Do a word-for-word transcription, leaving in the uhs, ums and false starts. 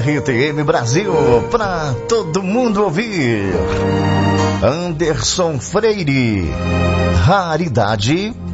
R T M Brasil, pra todo mundo ouvir. Anderson Freire, Raridade.